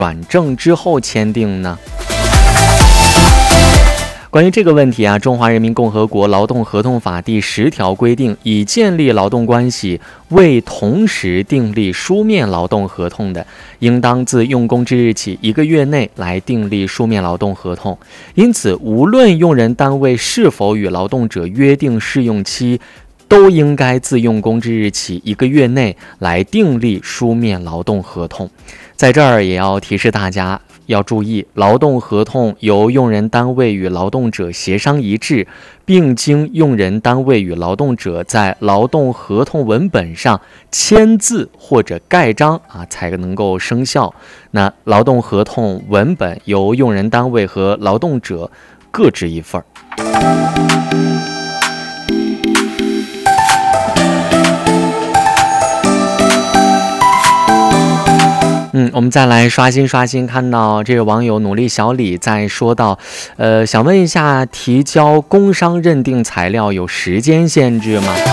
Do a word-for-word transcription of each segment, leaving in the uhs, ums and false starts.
转正之后签订呢？关于这个问题啊，中华人民共和国劳动合同法第十条规定，已建立劳动关系未同时订立书面劳动合同的，应当自用工之日起一个月内来订立书面劳动合同。因此，无论用人单位是否与劳动者约定试用期，都应该自用工之日起一个月内来订立书面劳动合同。在这儿也要提示大家要注意，劳动合同由用人单位与劳动者协商一致，并经用人单位与劳动者在劳动合同文本上签字或者盖章啊，才能够生效。那劳动合同文本由用人单位和劳动者各执一份。嗯，我们再来刷新刷新，看到这个网友努力小李在说到，呃，想问一下，提交工伤认定材料有时间限制吗？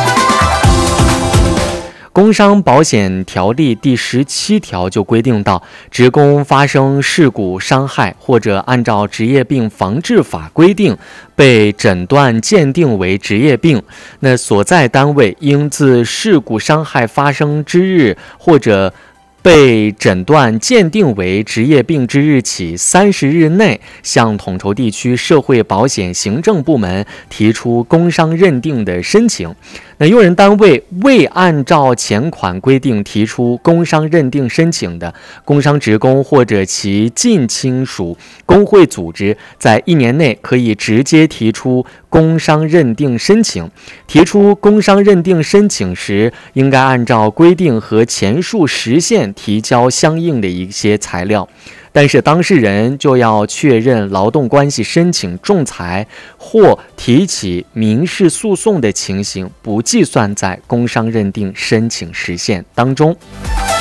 工伤保险条例第十七条就规定到，职工发生事故伤害或者按照职业病防治法规定被诊断鉴定为职业病，那所在单位应自事故伤害发生之日或者被诊断鉴定为职业病之日起三十日内，向统筹地区社会保险行政部门提出工伤认定的申请。那用人单位未按照前款规定提出工伤认定申请的，工伤职工或者其近亲属工会组织，在一年内可以直接提出工伤认定申请。提出工伤认定申请时，应该按照规定和前述时限提交相应的一些材料。但是当事人就要确认劳动关系申请仲裁或提起民事诉讼的情形，不计算在工伤认定申请时限当中。